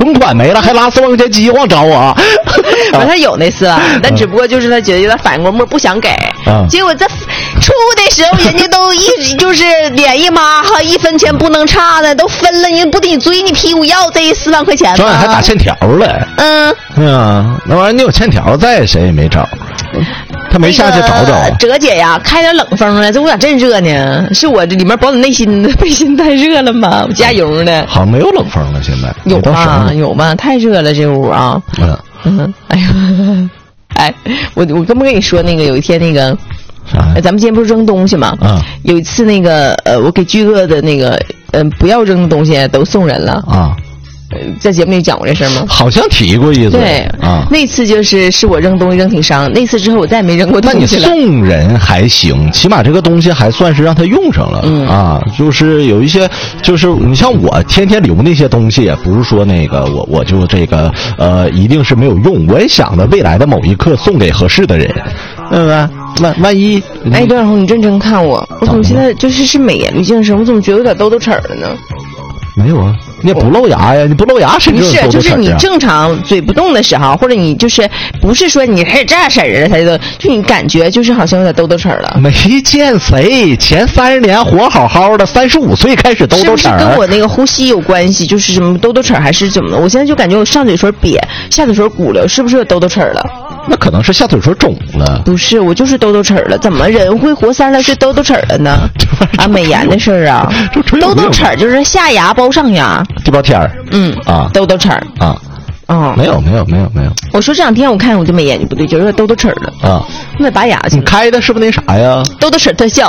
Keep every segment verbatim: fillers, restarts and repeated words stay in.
存款没了，还拉四万块钱饥荒找我。 完他有那次啊，但只不过就是他觉得有点反应过味，不想给。 啊、 结果在出的时候，人家都一就是脸一抹哈，一分钱不能差的，都分了，你不得追你屁股要这四万块钱吗？ 昨晚还打欠条了。 嗯， 对啊，那玩意儿你有欠条在，谁也没找。他没下去找找、 那个、哲姐呀，开点冷风了，这屋咋真热呢？是我这里面保暖内心的背心太热了吗？我加油呢。 好像没有冷风了，现在有吧？有吧？太热了这屋啊。 嗯嗯，哎呀，哎，我我跟不跟你说那个有一天那个啥？ 咱们今天不是扔东西吗？ 啊、嗯。 有一次那个呃，我给居哥的那个嗯、呃、不要扔的东西都送人了啊。 在节目里讲过这事吗？ 好像提过一次。 对啊， 那次就是是我扔东西扔挺伤，那次之后我再也没扔过东西了。 那你送人还行，起码这个东西还算是让他用上了、 嗯、 啊。就是有一些，就是你像我天天留那些东西，也不是说那个我我就这个呃一定是没有用，我也想着未来的某一刻送给合适的人，对不对？万万一哎，段小红，你认真看我，我怎么现在就是是美颜滤镜上，我怎么觉得有点兜兜齿了呢？ 没有啊，你也不露牙呀，你不露牙谁知道你是就是你正常嘴不动的时候，或者你就是不是说你是这样式儿的，他就就你感觉就是好像有点兜兜齿了。 没见谁前三十年活好好的，三十五岁开始兜兜齿， 是不是跟我那个呼吸有关系？就是什么兜兜齿还是怎么的？我现在就感觉我上嘴唇瘪，下嘴唇鼓溜，是不是有兜兜齿了？ 那可能是下嘴唇肿了。 不是，我就是兜兜齿了。怎么人会活三十来岁兜兜齿了呢？啊，美颜的事儿啊，兜兜齿就是下牙包上牙。 地包天儿。 嗯啊， 兜兜齿啊。 哦， 没有没有没有没有。 我说这两天我看我就没眼睛不对劲，有点兜兜齿了啊， 我得拔牙去。 你开的是不是那啥呀？ 兜兜齿特效。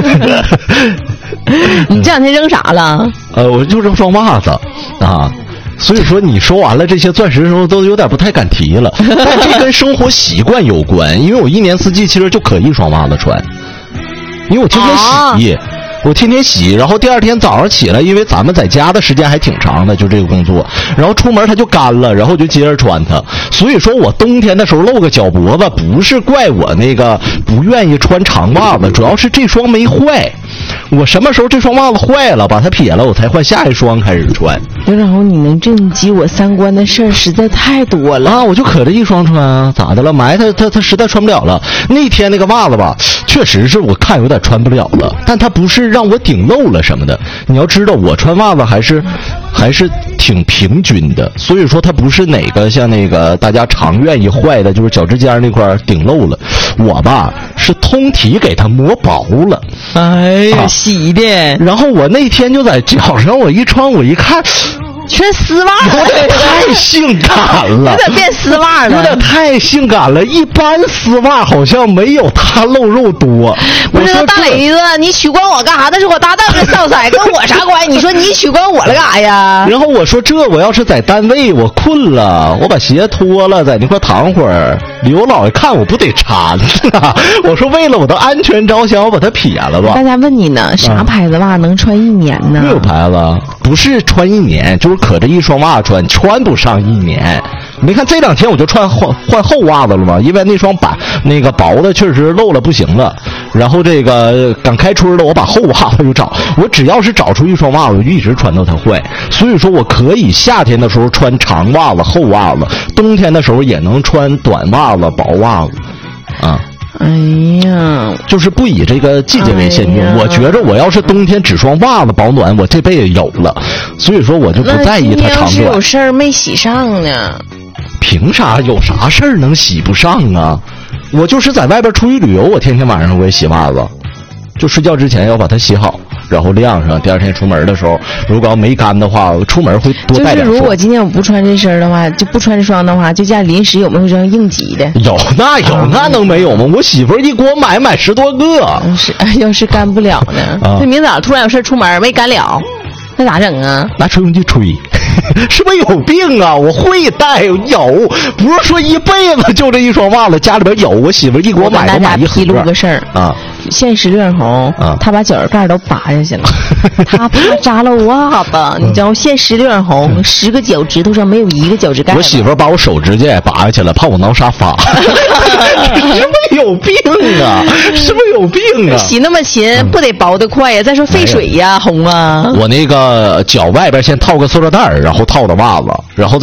你这两天扔啥了？ 呃，我就扔双袜子啊。所以说你说完了这些钻石的时候都有点不太敢提了，但这跟生活习惯有关，因为我一年四季其实就可一双袜子穿，因为我天天洗。啊，我天天洗，然后第二天早上起来，因为咱们在家的时间还挺长的，就这个工作，然后出门它就干了，然后就接着穿它。所以说我冬天的时候露个脚脖子，不是怪我那个不愿意穿长袜子，主要是这双没坏。我什么时候这双袜子坏了，把它撇了，我才换下一双开始穿。 然后你能震击我三观的事儿实在太多了啊！我就可着一双穿啊，咋的了？埋汰他他实在穿不了了。那天那个袜子吧，确实是我看有点穿不了了，但它不是让我顶漏了什么的。你要知道，我穿袜子还是还是挺平均的，所以说它不是哪个像那个大家常愿意坏的，就是脚趾尖那块顶漏了。我吧是通体给它磨薄了， 哎呀，啊、洗的。 然后我那天就在脚上，我一穿，我一看。 全丝袜了， 有点太性感了， 有点变丝袜了， 有点太性感了。一般丝袜好像没有它露肉多。 不是大磊子，你取关我干啥？那是我搭档的少仔，跟我啥关系？你说你取关我了干啥呀？ 然后我说这我要是在单位，我困了，我把鞋脱了，在那块躺会儿，刘老爷看我不得馋啊！我说为了我的安全着想，我把它撇了吧。 大家问你呢，啥牌子袜能穿一年呢？ 没有牌子，不是穿一年，就是可着一双袜穿，穿不上一年。没看这两天我就穿换换厚袜子了吗？因为那双板那个薄的确实漏了不行了。然后这个刚开春的，我把厚袜子又找，我只要是找出一双袜子，我就一直穿到它坏。所以说我可以夏天的时候穿长袜子、厚袜子，冬天的时候也能穿短袜子、薄袜子，啊。 哎呀， 就是不以这个季节为限定、哎、我觉着我要是冬天只双袜子保暖，我这辈子有了，所以说我就不在意它长短。 是有事儿没洗上呢？ 凭啥？有啥事儿能洗不上啊？我就是在外边出去旅游，我天天晚上我也洗袜子，就睡觉之前要把它洗好，然后晾上。第二天出门的时候，如果要没干的话，我出门会多带两双。 就是如果今天我不穿这身的话，就不穿这双的话，就家临时有没有这样应急的？ 有，那有、啊、那能没有吗？我媳妇儿一给我买买十多个。 是，要是干不了呢？ 啊， 那明早突然有事出门没干了，那咋整啊？ 拿吹风机吹。是不是有病啊？我会带，有，不是说一辈子就这一双袜子，家里边有。我媳妇一给我买，我买一盒。 披露个事儿啊， 现实恋红啊，他把脚趾盖都拔下去了，他怕扎了袜子。你知道，现实恋红、嗯、十个脚趾头上没有一个脚趾盖。 我媳妇把我手指甲也拔下去了，怕我挠沙发。是不是有病啊？是不是有病啊？ 洗那么勤，嗯、不得薄得快呀？再说费水呀，红啊。 我那个脚外边先套个塑料袋，然后套的袜子，然后